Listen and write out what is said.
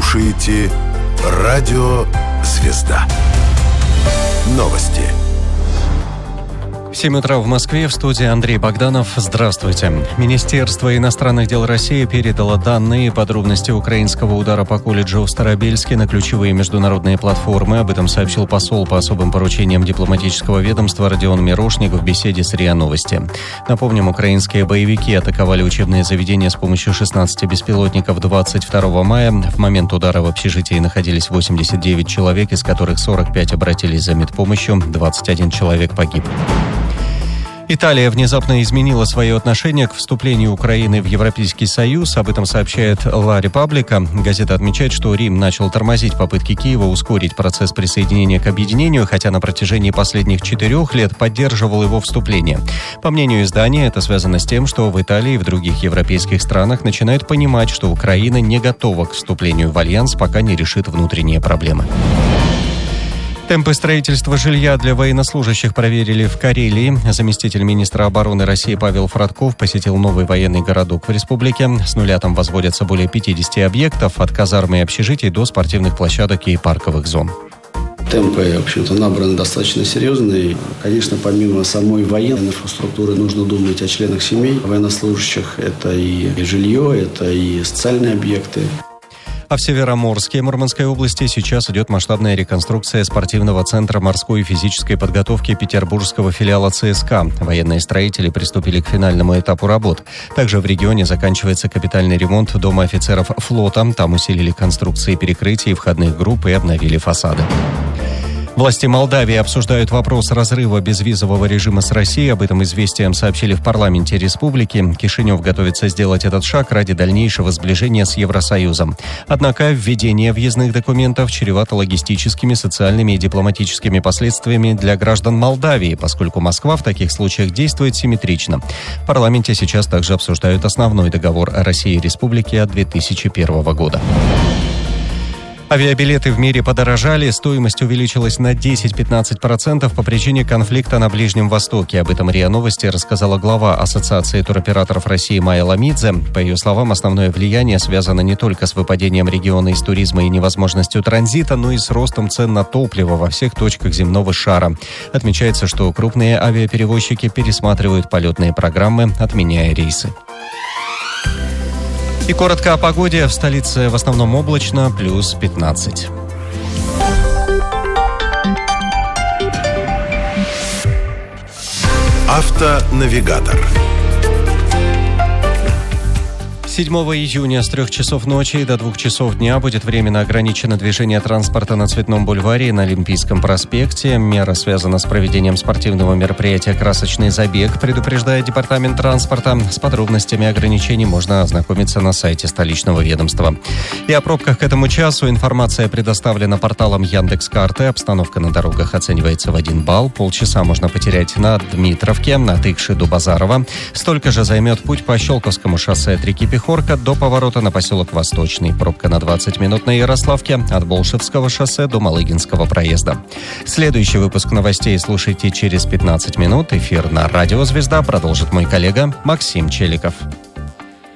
слушаете Радио Звезда. Новости. 7 утра в Москве, в студии Андрей Богданов. Здравствуйте. Министерство иностранных дел России передало данные и подробности украинского удара по колледжу в Старобельске на ключевые международные платформы. Об этом сообщил посол по особым поручениям дипломатического ведомства Родион Мирошник в беседе с РИА Новости. Напомним, украинские боевики атаковали учебные заведения с помощью 16 беспилотников 22 мая. В момент удара в общежитии находились 89 человек, из которых 45 обратились за медпомощью, 21 человек погиб. Италия внезапно изменила свое отношение к вступлению Украины в Европейский Союз. Об этом сообщает «Ла Репаблика». Газета отмечает, что Рим начал тормозить попытки Киева ускорить процесс присоединения к объединению, хотя на протяжении последних 4 лет поддерживал его вступление. По мнению издания, это связано с тем, что в Италии и в других европейских странах начинают понимать, что Украина не готова к вступлению в альянс, пока не решит внутренние проблемы. Темпы строительства жилья для военнослужащих проверили в Карелии. Заместитель министра обороны России Павел Фродков посетил новый военный городок в республике. С нуля там возводятся более 50 объектов, от казармы и общежитий до спортивных площадок и парковых зон. Темпы, в общем-то, набраны достаточно серьезные. Конечно, помимо самой военной инфраструктуры, нужно думать о членах семей военнослужащих. Это и жилье, это и социальные объекты. А в Североморске Мурманской области сейчас идет масштабная реконструкция спортивного центра морской и физической подготовки петербургского филиала ЦСКА. Военные строители приступили к финальному этапу работ. Также в регионе заканчивается капитальный ремонт дома офицеров флота. Там усилили конструкции перекрытий, входных групп и обновили фасады. Власти Молдавии обсуждают вопрос разрыва безвизового режима с Россией. Об этом «Известиям» сообщили в парламенте республики. Кишинев готовится сделать этот шаг ради дальнейшего сближения с Евросоюзом. Однако введение въездных документов чревато логистическими, социальными и дипломатическими последствиями для граждан Молдавии, поскольку Москва в таких случаях действует симметрично. В парламенте сейчас также обсуждают основной договор о России и республике от 2001 года. Авиабилеты в мире подорожали, стоимость увеличилась на 10-15% по причине конфликта на Ближнем Востоке. Об этом РИА Новости рассказала глава Ассоциации туроператоров России Майя Ламидзе. По ее словам, основное влияние связано не только с выпадением региона из туризма и невозможностью транзита, но и с ростом цен на топливо во всех точках земного шара. Отмечается, что крупные авиаперевозчики пересматривают полетные программы, отменяя рейсы. И коротко о погоде. В столице в основном облачно, плюс 15. Автонавигатор. 7 июня с 3 часов ночи до 2 часов дня будет временно ограничено движение транспорта на Цветном бульваре и на Олимпийском проспекте. Мера связана с проведением спортивного мероприятия «Красочный забег», предупреждает Департамент транспорта. С подробностями ограничений можно ознакомиться на сайте столичного ведомства. И о пробках к этому часу информация предоставлена порталом Яндекс.Карты. Обстановка на дорогах оценивается в 1 балл. Полчаса можно потерять на Дмитровке, от Икши до Базарова. Столько же займет путь по Щелковскому шоссе от реки Пехорка до поворота на поселок Восточный. Пробка на 20 минут на Ярославке от Болшевского шоссе до Малыгинского проезда. Следующий выпуск новостей слушайте через 15 минут. Эфир на Радио Звезда продолжит мой коллега Максим Челиков.